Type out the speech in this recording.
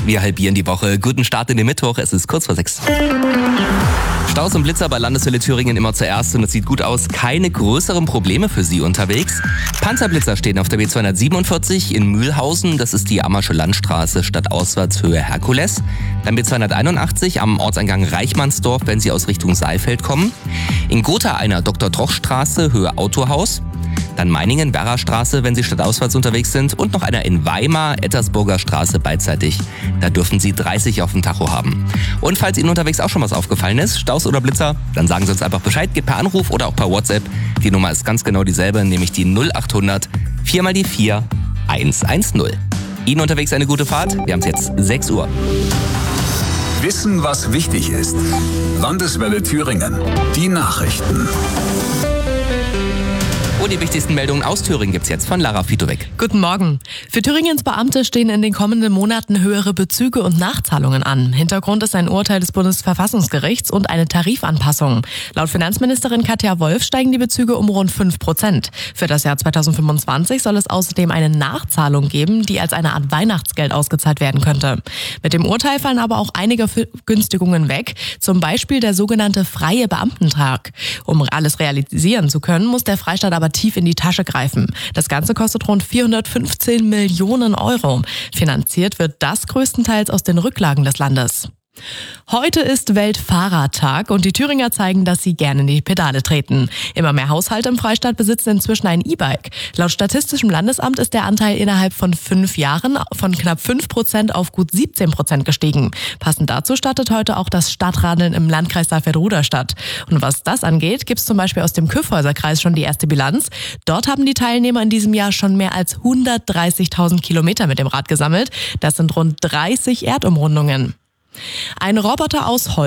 Wir halbieren die Woche. Guten Start in den Mittwoch. Es ist kurz vor 6. Staus und Blitzer bei Landeshölle Thüringen immer zuerst und es sieht gut aus. Keine größeren Probleme für Sie unterwegs. Panzerblitzer stehen auf der B247 in Mühlhausen. Das ist die Ammersche Landstraße stadtauswärts Höhe Herkules. Dann B281 am Ortseingang Reichmannsdorf, wenn Sie aus Richtung Saalfeld kommen. In Gotha einer Dr.-Troch-Straße Höhe Autohaus. Dann Meiningen-Werra-Straße, wenn Sie stadtauswärts unterwegs sind. Und noch einer in Weimar, Ettersburger Straße beidseitig. Da dürfen Sie 30 auf dem Tacho haben. Und falls Ihnen unterwegs auch schon was aufgefallen ist, Staus oder Blitzer, dann sagen Sie uns einfach Bescheid, geht per Anruf oder auch per WhatsApp. Die Nummer ist ganz genau dieselbe, nämlich die 0800 4x4 110. Ihnen unterwegs eine gute Fahrt. Wir haben es jetzt 6 Uhr. Wissen, was wichtig ist. Landeswelle Thüringen. Die Nachrichten. Und die wichtigsten Meldungen aus Thüringen gibt's jetzt von Lara Fitowek. Guten Morgen. Für Thüringens Beamte stehen in den kommenden Monaten höhere Bezüge und Nachzahlungen an. Hintergrund ist ein Urteil des Bundesverfassungsgerichts und eine Tarifanpassung. Laut Finanzministerin Katja Wolf steigen die Bezüge um rund 5%. Für das Jahr 2025 soll es außerdem eine Nachzahlung geben, die als eine Art Weihnachtsgeld ausgezahlt werden könnte. Mit dem Urteil fallen aber auch einige Vergünstigungen weg, zum Beispiel der sogenannte freie Beamtentag. Um alles realisieren zu können, muss der Freistaat aber tief in die Tasche greifen. Das Ganze kostet rund 415 Millionen Euro. Finanziert wird das größtenteils aus den Rücklagen des Landes. Heute ist Weltfahrradtag und die Thüringer zeigen, dass sie gerne in die Pedale treten. Immer mehr Haushalte im Freistaat besitzen inzwischen ein E-Bike. Laut Statistischem Landesamt ist der Anteil innerhalb von 5 Jahren von knapp 5% auf gut 17% gestiegen. Passend dazu startet heute auch das Stadtradeln im Landkreis Saalfeld-Ruderstadt. Und was das angeht, gibt es zum Beispiel aus dem Kyffhäuserkreis schon die erste Bilanz. Dort haben die Teilnehmer in diesem Jahr schon mehr als 130.000 Kilometer mit dem Rad gesammelt. Das sind rund 30 Erdumrundungen. Ein Roboter aus Holz